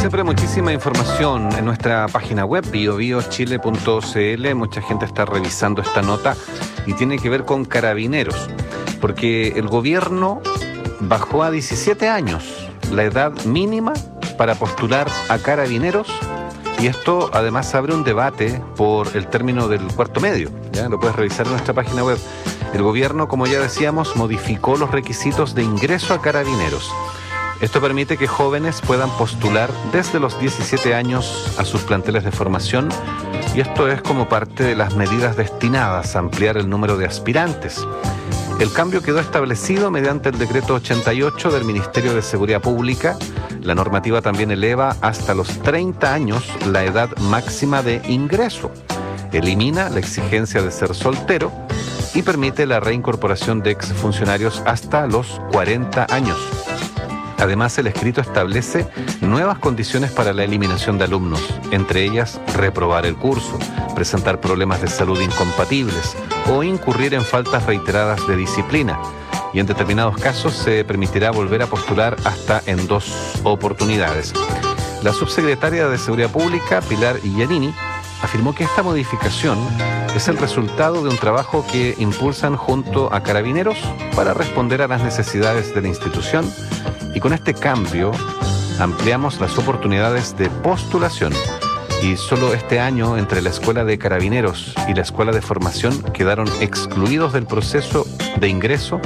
Siempre muchísima información en nuestra página web biobiochile.cl. Mucha gente está revisando esta nota y tiene que ver con Carabineros, porque el gobierno bajó a 17 años la edad mínima para postular a Carabineros, y esto además abre un debate por el término del cuarto medio. ¿Ya? Lo puedes revisar en nuestra página web. El gobierno, como ya decíamos, modificó los requisitos de ingreso a Carabineros. Esto permite que jóvenes puedan postular desde los 17 años a sus planteles de formación, y esto es como parte de las medidas destinadas a ampliar el número de aspirantes. El cambio quedó establecido mediante el decreto 88 del Ministerio de Seguridad Pública. La normativa también eleva hasta los 30 años la edad máxima de ingreso, elimina la exigencia de ser soltero y permite la reincorporación de exfuncionarios hasta los 40 años. Además, el escrito establece nuevas condiciones para la eliminación de alumnos, entre ellas reprobar el curso, presentar problemas de salud incompatibles o incurrir en faltas reiteradas de disciplina. Y en determinados casos se permitirá volver a postular hasta en 2 oportunidades. La subsecretaria de Seguridad Pública, Pilar Iannini, afirmó que esta modificación es el resultado de un trabajo que impulsan junto a Carabineros para responder a las necesidades de la institución, y con este cambio ampliamos las oportunidades de postulación. Y solo este año, entre la Escuela de Carabineros y la Escuela de Formación, quedaron excluidos del proceso de ingreso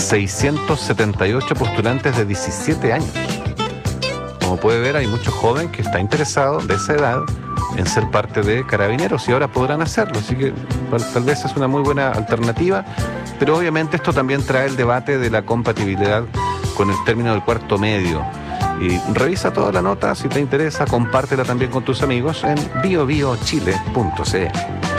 678 postulantes de 17 años. Como puede ver, hay mucho joven que está interesado de esa edad en ser parte de Carabineros y ahora podrán hacerlo, así que tal vez es una muy buena alternativa, pero obviamente esto también trae el debate de la compatibilidad con el término del cuarto medio. Y revisa toda la nota, si te interesa, compártela también con tus amigos en biobiochile.cl.